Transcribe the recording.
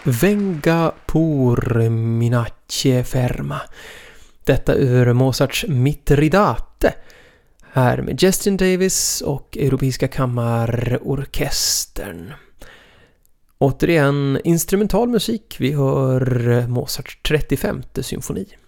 Venga pur minacce ferma. Detta ur Mozarts Mitridate. Här med Justin Davis och Europeiska kammarorkestern. Återigen instrumental musik. Vi hör Mozarts 35:e symfoni.